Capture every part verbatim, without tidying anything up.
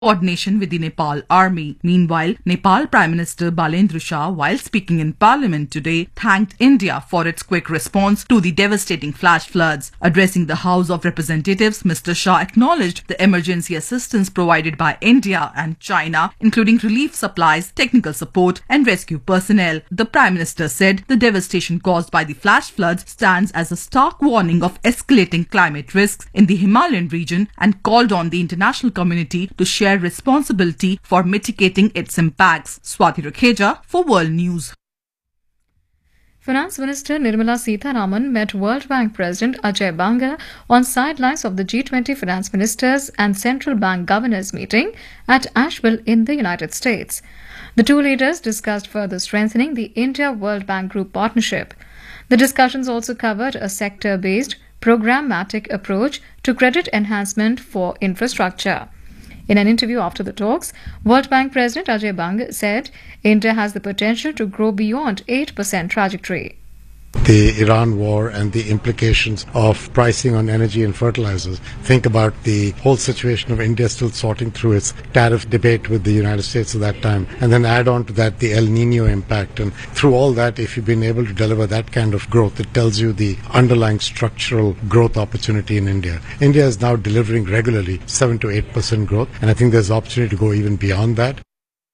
coordination with the Nepal army. Meanwhile, Nepal Prime Minister Balendra Shah, while speaking in Parliament today, thanked India for its quick response to the devastating flash floods. Addressing the House of Representatives, Mister Shah acknowledged the emergency assistance provided by India and China, including relief supplies, technical support, and rescue personnel. The Prime Minister said the devastation caused by the flash floods stands as a stark warning of escalating climate risks in the Himalayan region and called on the international community to share responsibility for mitigating its impacts. Swati Rakheja for World News. Finance Minister Nirmala Sitharaman met World Bank President Ajay Banga on sidelines of the G twenty Finance Ministers and Central Bank Governors meeting at Asheville in the United States. The two leaders discussed further strengthening the India-World Bank Group partnership. The discussions also covered a sector-based, programmatic approach to credit enhancement for infrastructure. In an interview after the talks, World Bank President Ajay Banga said India has the potential to grow beyond eight percent trajectory. The Iran war and the implications of pricing on energy and fertilizers. Think about the whole situation of India still sorting through its tariff debate with the United States at that time, and then add on to that the El Nino impact. And through all that, if you've been able to deliver that kind of growth, it tells you the underlying structural growth opportunity in India. India is now delivering regularly seven to eight percent growth, and I think there's opportunity to go even beyond that.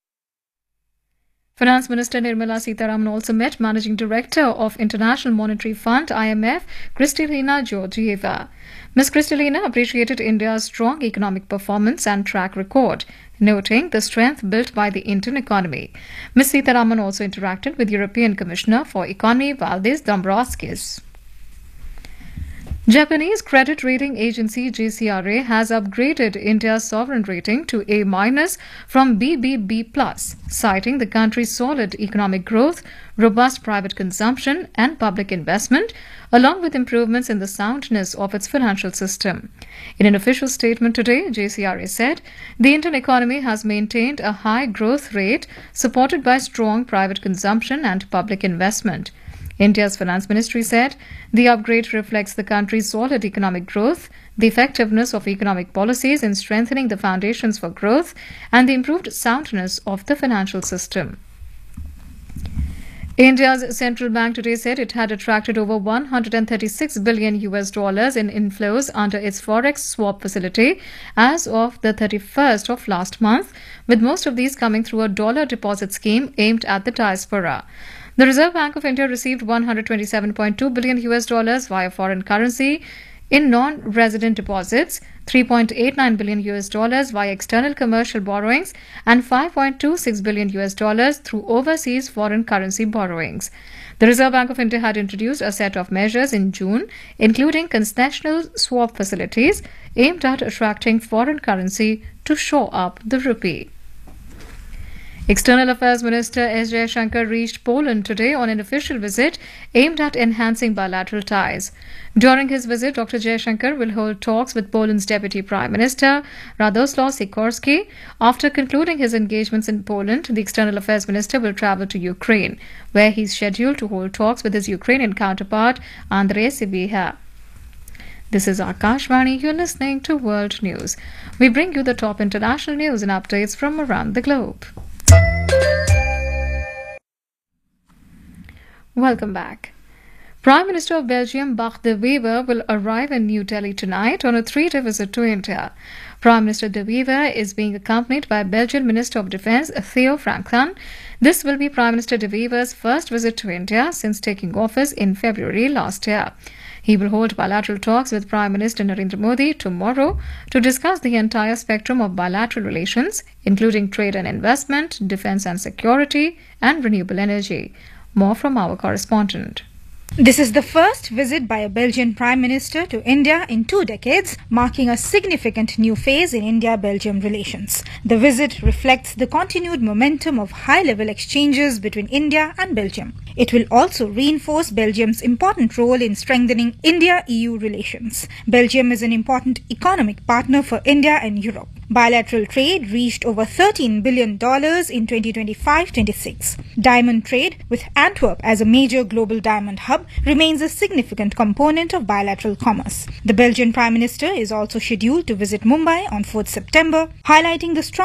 Finance Minister Nirmala Sitharaman also met Managing Director of International Monetary Fund I M F, Kristalina Georgieva. Miz Kristalina appreciated India's strong economic performance and track record, noting the strength built by the Indian economy. Miz Sitharaman also interacted with European Commissioner for Economy Valdis Dombrovskis. Japanese credit rating agency J C R A has upgraded India's sovereign rating to A minus from B B B plus, citing the country's solid economic growth, robust private consumption and public investment, along with improvements in the soundness of its financial system. In an official statement today, J C R A said the Indian economy has maintained a high growth rate supported by strong private consumption and public investment. India's Finance Ministry said the upgrade reflects the country's solid economic growth, the effectiveness of economic policies in strengthening the foundations for growth, and the improved soundness of the financial system. India's central bank today said it had attracted over one hundred thirty-six billion U S dollars in inflows under its forex swap facility as of the thirty-first of last month, with most of these coming through a dollar deposit scheme aimed at the diaspora. The Reserve Bank of India received one hundred twenty-seven point two billion U S dollars via foreign currency in non-resident deposits, three point eight nine billion U S dollars via external commercial borrowings, and five point two six billion U S dollars through overseas foreign currency borrowings. The Reserve Bank of India had introduced a set of measures in June, including concessional swap facilities aimed at attracting foreign currency to shore up the rupee. External Affairs Minister S. Jaishankar reached Poland today on an official visit aimed at enhancing bilateral ties. During his visit, Doctor Jaishankar will hold talks with Poland's Deputy Prime Minister, Radoslaw Sikorski. After concluding his engagements in Poland, the External Affairs Minister will travel to Ukraine, where he is scheduled to hold talks with his Ukrainian counterpart, Andrei Sybiha. This is Akashvani. You're listening to World News. We bring you the top international news and updates from around the globe. Welcome back. Prime Minister of Belgium Bart De Wever will arrive in New Delhi tonight on a three-day visit to India. Prime Minister De Wever is being accompanied by Belgian Minister of Defence Theo Franklin. This will be Prime Minister De Wever's first visit to India since taking office in February last year. He will hold bilateral talks with Prime Minister Narendra Modi tomorrow to discuss the entire spectrum of bilateral relations, including trade and investment, defence and security, and renewable energy. More from our correspondent. This is the first visit by a Belgian Prime Minister to India in two decades, marking a significant new phase in India-Belgium relations. The visit reflects the continued momentum of high-level exchanges between India and Belgium. It will also reinforce Belgium's important role in strengthening India-E U relations. Belgium is an important economic partner for India and Europe. Bilateral trade reached over thirteen billion dollars in twenty twenty-five twenty-six. Diamond trade, with Antwerp as a major global diamond hub, remains a significant component of bilateral commerce. The Belgian Prime Minister is also scheduled to visit Mumbai on fourth September, highlighting the strong